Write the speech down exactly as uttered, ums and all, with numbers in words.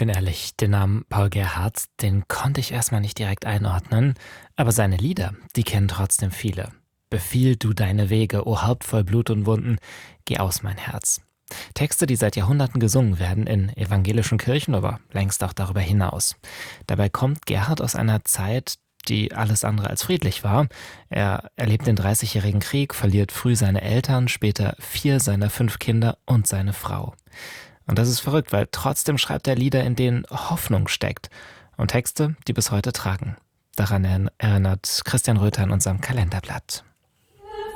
bin ehrlich, den Namen Paul Gerhardt, den konnte ich erstmal nicht direkt einordnen, aber seine Lieder, die kennen trotzdem viele. Befiehl du deine Wege, o Haupt voll Blut und Wunden, geh aus mein Herz. Texte, die seit Jahrhunderten gesungen werden in evangelischen Kirchen, aber längst auch darüber hinaus. Dabei kommt Gerhard aus einer Zeit, die alles andere als friedlich war. Er erlebt den Dreißigjährigen Krieg, verliert früh seine Eltern, später vier seiner fünf Kinder und seine Frau. Und das ist verrückt, weil trotzdem schreibt er Lieder, in denen Hoffnung steckt und Texte, die bis heute tragen. Daran erinnert Christian Röther in unserem Kalenderblatt.